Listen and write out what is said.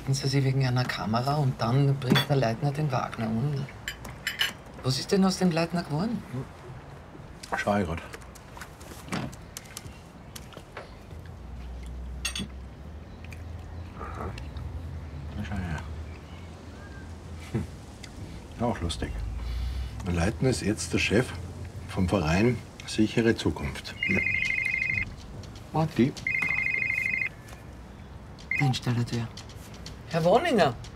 streiten sie sich wegen einer Kamera und dann bringt der Leitner den Wagner um. Was ist denn aus dem Leitner geworden? Schau ich grad. Schau her. Auch lustig. Der Leitner ist jetzt der Chef vom Verein Sichere Zukunft. Ja. Was? Die? Der Installateur. Herr Wonninger,